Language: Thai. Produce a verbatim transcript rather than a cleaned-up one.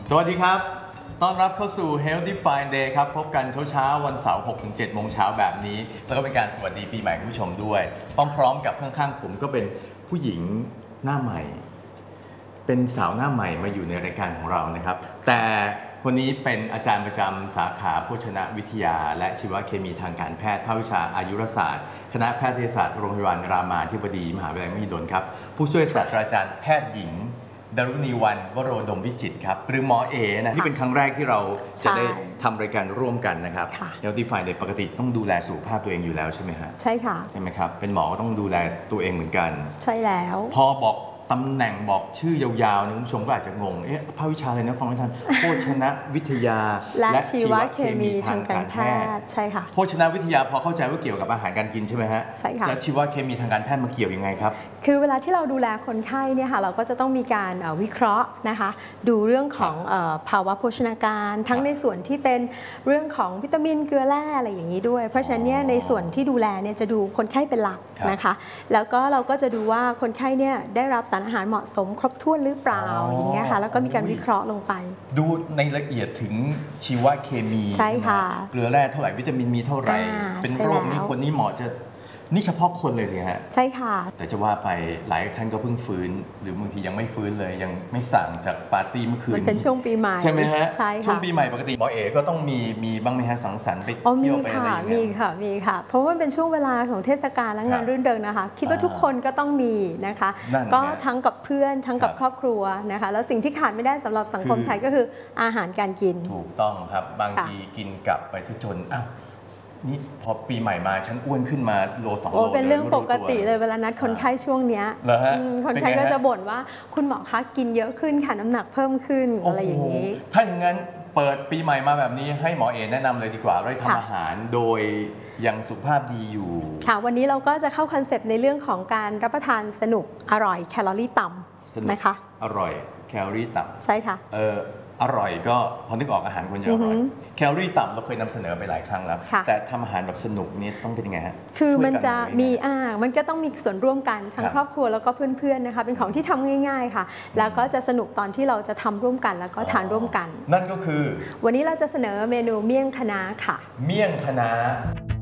สวัสดีครับต้อนรับเข้าสู่ Healthy Fine Day ครับพบกันเช้าๆวันเสาร์ หกถึงเจ็ด โมงเช้าแบบนี้แล้วก็เป็นการสวัสดีปีใหม่คุณผู้ชมด้วยต้องพร้อมกับข้างๆผมก็เป็นผู้หญิงหน้าใหม่เป็นสาวหน้าใหม่มาอยู่ในรายการของเรานะครับแต่คนนี้เป็นอาจารย์ประจำสาขาโภชนาวิทยาและชีวเคมีทางการแพทย์ภาควิชาอายุรศาสตร์คณะแพทยศาสตร์โรงพยาบาลรามาธิบดีมหาวิทยาลัยมหิดลครับผู้ช่วยศาสตราจารย์แพทย์หญิงดารุณีวรรณวโรดมวิจิตรครับหรือหมอเอนะที่เป็นครั้งแรกที่เราจะได้ทำรายการร่วมกันนะครับ Healthy Fine Day ปกติต้องดูแลสุขภาพตัวเองอยู่แล้วใช่ไหมฮะใช่ค่ะใช่ไหมครับเป็นหมอก็ต้องดูแลตัวเองเหมือนกันใช่แล้วพอบอกตำแหน่งบอกชื่อยาวๆเนี่ยคุณผู้ชมก็อาจจะงงเอ๊ะภาควิชาอะไรนะฟังไม่ทันโภชนะวิทยาและชีวเคมีทางการแพทย์ใช่ค่ะโภชนาวิทยาพอเข้าใจว่าเกี่ยวกับอาหารการกินใช่ไหมฮะใช่ค่ะแล้วชีวเคมีทางการแพทย์มาเกี่ยวยังไงครับคือเวลาที่เราดูแลคนไข้เนี่ยค่ะเราก็จะต้องมีการวิเคราะห์นะคะดูเรื่องของภาวะโภชนาการทั้งในส่วนที่เป็นเรื่องของวิตามินเกลือแร่อะไรอย่างนี้ด้วยเพราะฉะนั้นเนี่ยในส่วนที่ดูแลเนี่ยจะดูคนไข้เป็นหลักนะคะแล้วก็เราก็จะดูว่าคนไข้เนี่ยได้รับสารอาหารเหมาะสมครบถ้วนหรือเปล่าอย่างเงี้ยค่ะแล้วก็มีการวิเคราะห์ลงไปดูในละเอียดถึงชีวเคมีใช่ค่ะเกลือแร่เท่าไหร่วิตามินมีเท่าไหร่เป็นโรคนี้คนนี้เหมาะจะนี่เฉพาะคนเลยสิฮะใช่ค่ะแต่จะว่าไปหลายท่านก็เพิ่งฟื้นหรือบางทียังไม่ฟื้นเลยยังไม่สั่งจากปาร์ตี้เมื่อคืนมันเป็นช่วงปีใหม่ใช่ไหมฮะใช่ค่ะช่วงปีใหม่ปกติหมอเอ๋ก็ต้องมีมีบ้างไหมฮะสังสรรค์ไปเที่ยวไปอะไรอย่างเงี้ยมีค่ะมีค่ะเพราะว่าเป็นช่วงเวลาของเทศกาลและงานรื่นเริงนะคะคิดว่าทุกคนก็ต้องมีนะคะก็ทั้งกับเพื่อนทั้งกับครอบครัวนะคะแล้วสิ่งที่ขาดไม่ได้สำหรับสังคมไทยก็คืออาหารการกินถูกต้องครับบางทีกินกลับไปซะจนอ้าวนี่พอปีใหม่มาฉันอ้วนขึ้นมาโลสองโลเป็นเรื่องปกติเลยเวลานัดคนไข้ช่วงเนี้ยคนไข้ก็จะบ่นว่าคุณหมอคะกินเยอะขึ้นค่ะน้ำหนักเพิ่มขึ้นอะไรอย่างนี้ถ้าอย่างนั้นเปิดปีใหม่มาแบบนี้ให้หมอเอแนะนำเลยดีกว่าเราทำอาหารโดยยังสุขภาพดีอยู่ค่ะวันนี้เราก็จะเข้าคอนเซปต์ในเรื่องของการรับประทานสนุกอร่อยแคลอรี่ต่ำนะคะอร่อยแคลอรี่ต่ำใช่ค่ะเอออร่อยก็พอนึกออกอาหารคนจะอร่อยแคลอรี่ต่ำเราเคยนำเสนอไปหลายครั้งแล้วแต่ทำอาหารแบบสนุกนี่ต้องเป็นยังไงฮะคือมันจะมีอ่ามันก็ต้องมีส่วนร่วมกันทั้งครอบครัวแล้วก็เพื่อนๆนะคะเป็นของที่ทำง่ายๆค่ะแล้วก็จะสนุกตอนที่เราจะทำร่วมกันแล้วก็ทานร่วมกันนั่นก็คือวันนี้เราจะเสนอเมนูเมี่ยงคะน้าค่ะเมี่ยงคะน้า